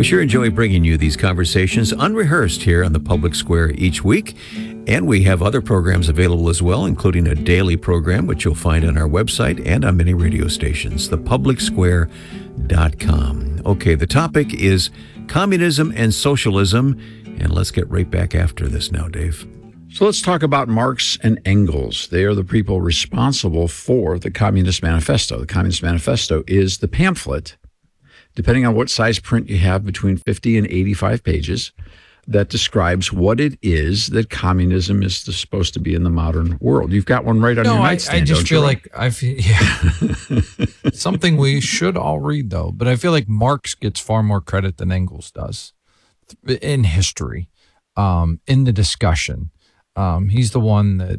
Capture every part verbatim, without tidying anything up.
We sure enjoy bringing you these conversations unrehearsed here on the Public Square each week. And we have other programs available as well, including a daily program, which you'll find on our website and on many radio stations, the public square dot com. Okay, the topic is communism and socialism. And let's get right back after this now, Dave. So let's talk about Marx and Engels. They are the people responsible for the Communist Manifesto. The Communist Manifesto is the pamphlet, depending on what size print you have, between fifty and eighty-five pages, that describes what it is that communism is supposed to be in the modern world. You've got one right on no, your I, nightstand. I just don't feel you, like I feel yeah, something we should all read though. But I feel like Marx gets far more credit than Engels does in history, um, in the discussion. Um, he's the one that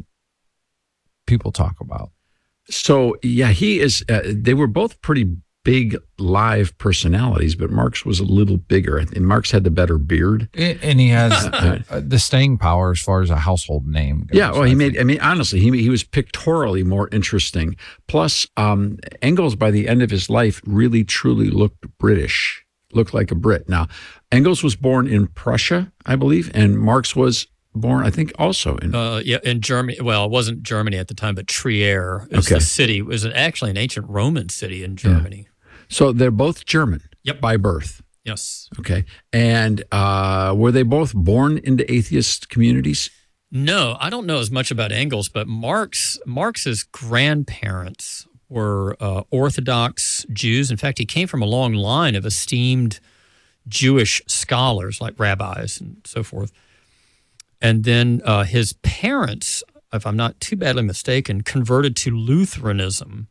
people talk about. So yeah, he is. Uh, they were both pretty big live personalities, but Marx was a little bigger, and Marx had the better beard, And he has uh, the staying power as far as a household name goes. Yeah, well, he made. I mean, honestly, he he was pictorially more interesting. Plus, um, Engels, by the end of his life, really truly looked British, looked like a Brit. Now, Engels was born in Prussia, I believe, and Marx was born, I think, also in uh, yeah in Germany. Well, it wasn't Germany at the time, but Trier is Okay. the city. It was actually an ancient Roman city in Germany. Yeah. So they're both German Yep. by birth. Yes. Okay. And uh, were they both born into atheist communities? No, I don't know as much about Engels, but Marx Marx's grandparents were uh, Orthodox Jews. In fact, he came from a long line of esteemed Jewish scholars like rabbis and so forth. And then uh, his parents, if I'm not too badly mistaken, converted to Lutheranism.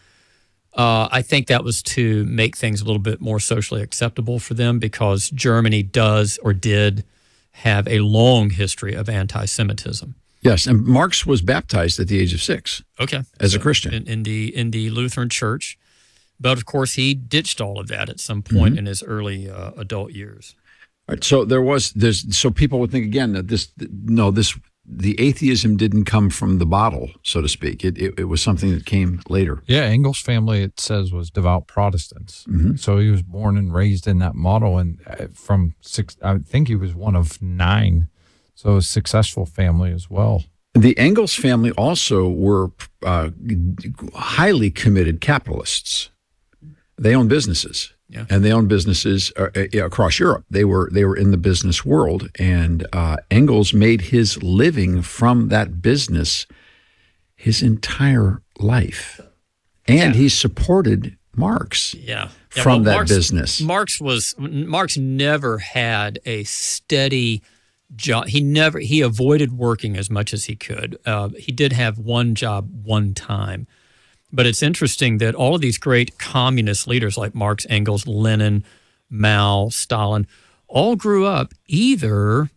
Uh, I think that was to make things a little bit more socially acceptable for them, because Germany does or did have a long history of anti-Semitism. Yes, and Marx was baptized at the age of six. Okay, as so a Christian in, in the in the Lutheran Church, but of course he ditched all of that at some point Mm-hmm. in his early uh, adult years. All right, so there was there's so people would think again that this no this the atheism didn't come from the bottle, so to speak. It it, it was something that came later. Yeah, Engels' family, it says, was devout Protestants. Mm-hmm. So he was born and raised in that model, and uh, from six, I think he was one of nine. So a successful family as well. The Engels family also were uh, highly committed capitalists. They owned businesses. Yeah. And they owned businesses uh, across Europe. They were they were in the business world, and uh, Engels made his living from that business his entire life, and Yeah. he supported Marx Yeah, yeah from well, that Marx, business. Marx was Marx never had a steady job. He never he avoided working as much as he could. Uh, he did have one job one time. But it's interesting that all of these great communist leaders like Marx, Engels, Lenin, Mao, Stalin, all grew up either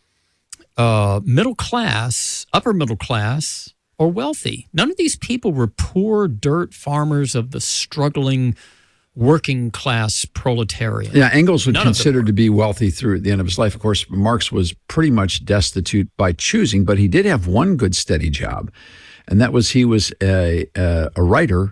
uh, middle class, upper middle class, or wealthy. None of these people were poor dirt farmers of the struggling working class proletariat. Yeah, Engels was None of them considered were. to be wealthy through the end of his life. Of course, Marx was pretty much destitute by choosing, but he did have one good steady job. And that was he was a, a, a writer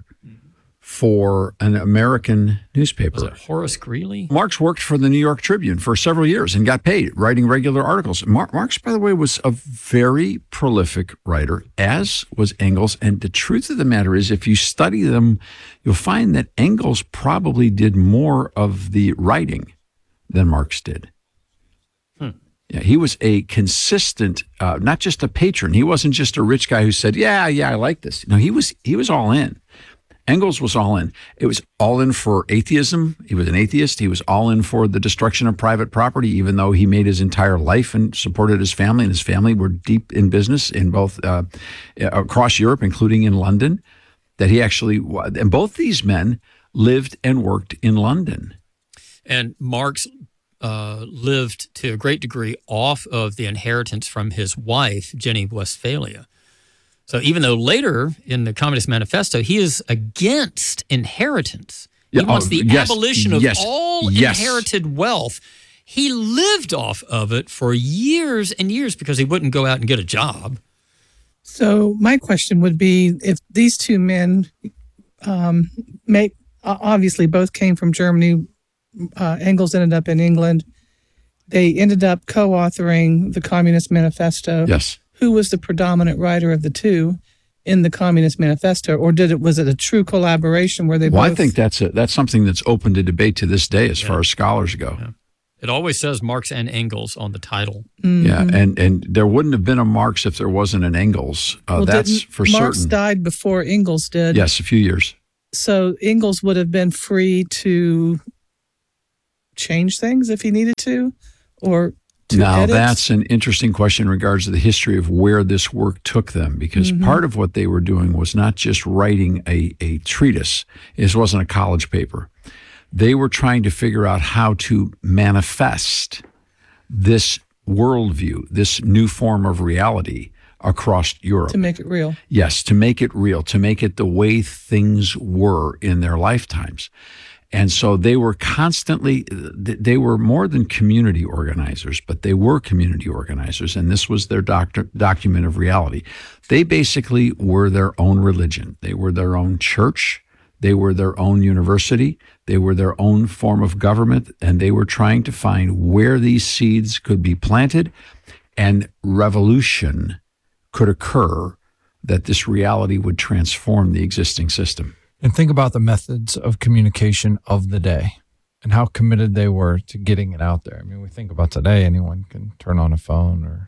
for an American newspaper. Was it Horace Greeley? Marx worked for the New York Tribune for several years and got paid writing regular articles. Mar- Marx, by the way, was a very prolific writer, as was Engels. And the truth of the matter is, if you study them, you'll find that Engels probably did more of the writing than Marx did. Yeah, he was a consistent, uh, not just a patron. He wasn't just a rich guy who said, "Yeah, yeah, I like this." No, he was he was all in. Engels was all in. It was all in for atheism. He was an atheist. He was all in for the destruction of private property, even though he made his entire life and supported his family, and his family were deep in business in both uh, across Europe, including in London. That he actually, and both these men lived and worked in London. And Marx uh, lived to a great degree off of the inheritance from his wife, Jenny Westphalia. So even though later in the Communist Manifesto, he is against inheritance. He Yeah, wants oh, the yes, abolition of yes, all yes. inherited wealth. He lived off of it for years and years because he wouldn't go out and get a job. So my question would be, if these two men um, make, obviously both came from Germany, uh, Engels ended up in England. They ended up co-authoring the Communist Manifesto. Yes. Who was the predominant writer of the two in the Communist Manifesto, or did it was it a true collaboration where they Well, both? I think that's a, that's something that's open to debate to this day as Yeah. far as scholars go. Yeah. It always says Marx and Engels on the title. Mhm. Yeah, and and there wouldn't have been a Marx if there wasn't an Engels. Uh, Well, that's didn't- for Marx certain. died before Engels did. Yes, a few years. So Engels would have been free to change things if he needed to, or to Now, edit? that's an interesting question in regards to the history of where this work took them, because Mhm. part of what they were doing was not just writing a, a treatise. This wasn't a college paper. They were trying to figure out how to manifest this worldview, this new form of reality across Europe. to make it real. Yes, to make it real, to make it the way things were in their lifetimes. And so they were constantly, they were more than community organizers, but they were community organizers. And this was their doctor, document of reality. They basically were their own religion. They were their own church. They were their own university. They were their own form of government. And they were trying to find where these seeds could be planted and revolution could occur, that this reality would transform the existing system. And think about the methods of communication of the day and how committed they were to getting it out there. I mean, we think about today, anyone can turn on a phone or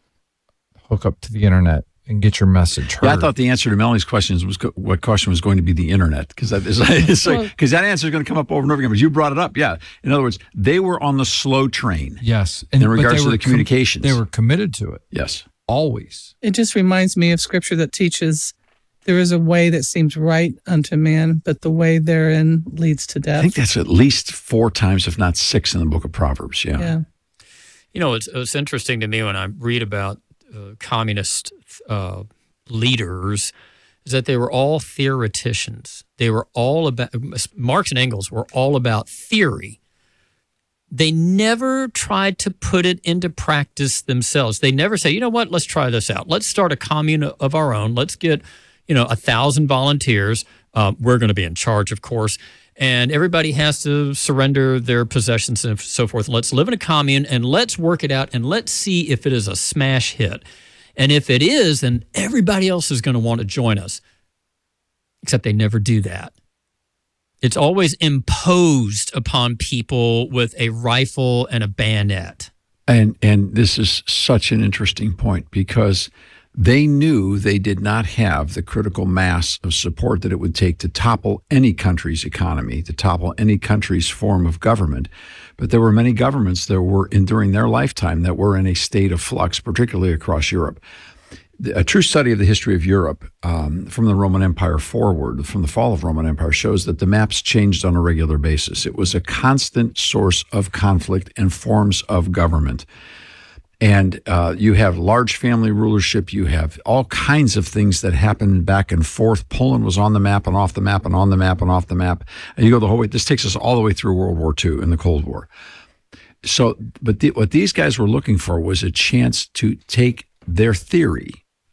hook up to the internet and get your message heard. Yeah, I thought the answer to Melanie's questions was go- what question was going to be the internet, because that is it's like, because that answer is going to come up over and over again. But you brought it up, yeah. In other words, they were on the slow train. Yes. In but regards they to were the communications. they were committed to it, Yes. always. It just reminds me of scripture that teaches there is a way that seems right unto man, but the way therein leads to I death. think that's at least four times, if not six, in the book of Proverbs. Yeah. yeah. You know, it's, it's interesting to me when I read about uh, communist uh, leaders is that they were all theoreticians. They were all about, Marx and Engels were all about theory. They never tried to put it into practice themselves. They never say, you know what, let's try this out. Let's start a commune of our own. Let's get, you know, a thousand volunteers. Uh, we're going to be in charge, of course. And everybody has to surrender their possessions and so forth. Let's live in a commune and let's work it out and let's see if it is a smash hit. And if it is, then everybody else is going to want to join us. Except they never do that. It's always imposed upon people with a rifle and a bayonet. And and this is such an interesting point, because they knew they did not have the critical mass of support that it would take to topple any country's economy, to topple any country's form of government. But there were many governments that were in during their lifetime that were in a state of flux, particularly across Europe. A true study of the history of Europe um, from the Roman Empire forward, from the fall of Roman Empire, shows that the maps changed on a regular basis. It was a constant source of conflict and forms of government. And uh, you have large family rulership. You have all kinds of things that happen back and forth. Poland was on the map and off the map and on the map and off the map. And you go the whole way. This takes us all the way through World War Two and the Cold War. So, but the, what these guys were looking for was a chance to take their theory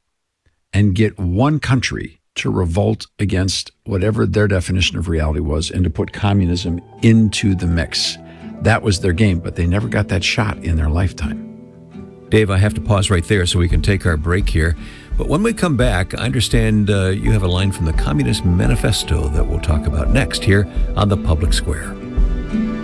and get one country to revolt against whatever their definition of reality was and to put communism into the mix. That was their game, but they never got that shot in their lifetime. Dave, I have to pause right there so we can take our break here. But when we come back, I understand uh, you have a line from the Communist Manifesto that we'll talk about next here on The Public Square.